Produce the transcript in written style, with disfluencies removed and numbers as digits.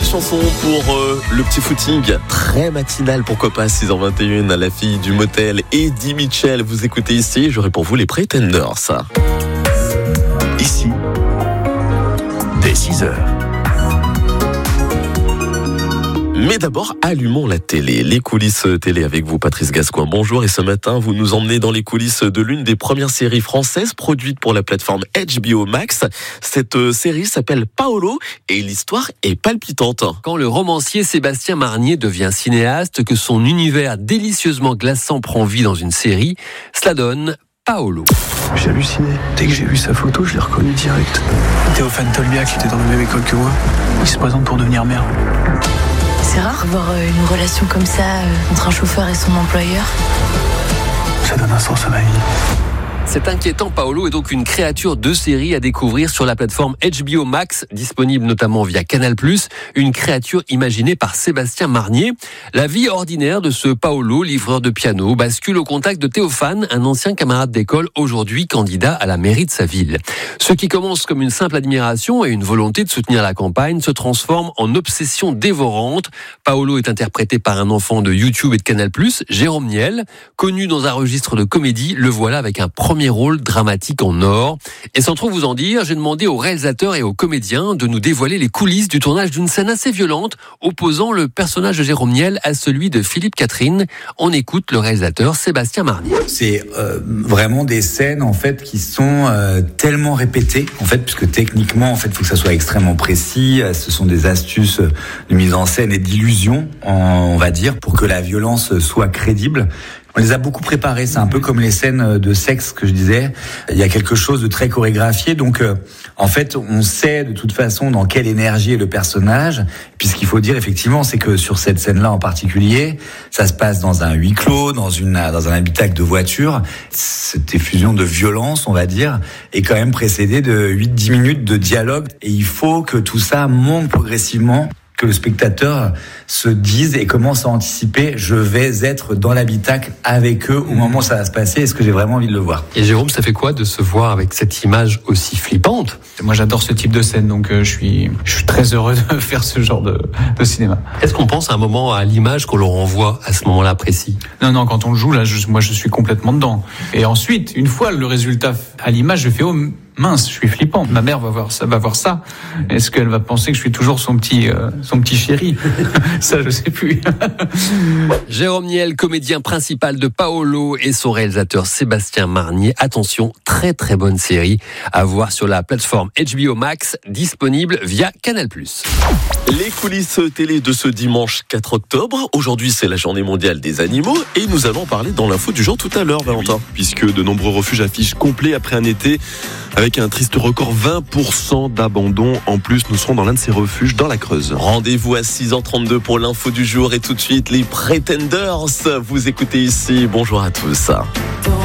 belle chanson pour le petit footing, très matinal, pourquoi pas, 6h21, la fille du motel, Eddie Mitchell. Vous écoutez ici, j'aurai pour vous les Pretenders. Ici, dès 6h. Mais d'abord, allumons la télé. Les coulisses télé avec vous, Patrice Gascoin. Bonjour. Et ce matin, vous nous emmenez dans les coulisses de l'une des premières séries françaises produites pour la plateforme HBO Max. Cette série s'appelle Paolo et l'histoire est palpitante. Quand le romancier Sébastien Marnier devient cinéaste, que son univers délicieusement glaçant prend vie dans une série, cela donne Paolo. J'ai halluciné. Dès que j'ai vu sa photo, je l'ai reconnu direct. Théophane Tolbiac, qui était dans la même école que moi, il se présente pour devenir maire. C'est rare de voir une relation comme ça entre un chauffeur et son employeur. Ça donne un sens à ma vie. Cet inquiétant Paolo est donc une créature de série à découvrir sur la plateforme HBO Max, disponible notamment via Canal+, une créature imaginée par Sébastien Marnier. La vie ordinaire de ce Paolo, livreur de piano, bascule au contact de Théophane, un ancien camarade d'école, aujourd'hui candidat à la mairie de sa ville. Ce qui commence comme une simple admiration et une volonté de soutenir la campagne se transforme en obsession dévorante. Paolo est interprété par un enfant de YouTube et de Canal+, Jérôme Niel. Connu dans un registre de comédie, le voilà avec un premier rôle dramatique en or. Et sans trop vous en dire, j'ai demandé aux réalisateurs et aux comédiens de nous dévoiler les coulisses du tournage d'une scène assez violente opposant le personnage de Jérôme Niel à celui de Philippe Catherine. On écoute le réalisateur Sébastien Marnier. C'est vraiment des scènes en fait qui sont tellement répétées en fait, puisque techniquement en fait il faut que ça soit extrêmement précis. Ce sont des astuces de mise en scène et d'illusion, on va dire, pour que la violence soit crédible. On les a beaucoup préparés, c'est un peu comme les scènes de sexe que je disais. Il y a quelque chose de très chorégraphié, donc en fait on sait de toute façon dans quelle énergie est le personnage. Puis ce qu'il faut dire effectivement, c'est que sur cette scène-là en particulier, ça se passe dans un huis clos, dans un habitacle de voiture. Cette effusion de violence, on va dire, est quand même précédée de 8-10 minutes de dialogue. Et il faut que tout ça monte progressivement, que le spectateur se dise et commence à anticiper, je vais être dans l'habitacle avec eux au moment où ça va se passer, est-ce que j'ai vraiment envie de le voir. Et Jérôme, ça fait quoi de se voir avec cette image aussi flippante ? Moi, j'adore ce type de scène, donc je suis très heureux de faire ce genre de cinéma. Est-ce qu'on pense à un moment à l'image qu'on leur renvoie à ce moment-là précis ? Non, quand on le joue, là, moi, je suis complètement dedans. Et ensuite, une fois le résultat à l'image, je fais mince, je suis flippant. Ma mère va voir ça. Est-ce qu'elle va penser que je suis toujours son petit chéri ? Ça, je sais plus. Jérôme Niel, comédien principal de Paolo, et son réalisateur Sébastien Marnier. Attention, très très bonne série à voir sur la plateforme HBO Max, disponible via Canal+. Les coulisses télé de ce dimanche 4 octobre. Aujourd'hui, c'est la journée mondiale des animaux et nous allons parler dans l'info du jour tout à l'heure, Valentin. Oui, puisque de nombreux refuges affichent complet après un été avec un triste record, 20% d'abandon. En plus, nous serons dans l'un de ces refuges dans la Creuse. Rendez-vous à 6h32 pour l'info du jour et tout de suite les Pretenders. Vous écoutez ici. Bonjour à tous.